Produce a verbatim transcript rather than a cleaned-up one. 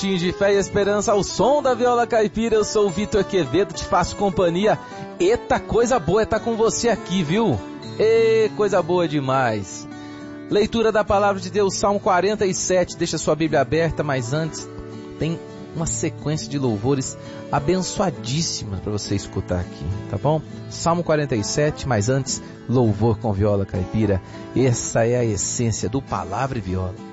De fé e esperança ao som da viola caipira. Eu sou o Vitor Quevedo, te faço companhia. Eita, coisa boa é estar com você aqui, viu? Ê, coisa boa demais. Leitura da palavra de Deus, Salmo quarenta e sete. Deixa sua Bíblia aberta, mas antes tem uma sequência de louvores abençoadíssimas para você escutar aqui, tá bom? Salmo quarenta e sete, mas antes, louvor com viola caipira. Essa é a essência do Palavra e Viola.